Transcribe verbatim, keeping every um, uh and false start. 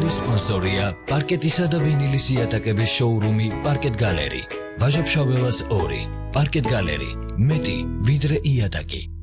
რომლის სპონსორია პარკეტისა და ვინილის იატაკების შოურუმი პარკეტ გალერი. ვაჟა-ფშაველას ორი. პარკეტ გალერი. მეტი ვიდრე იატაკი.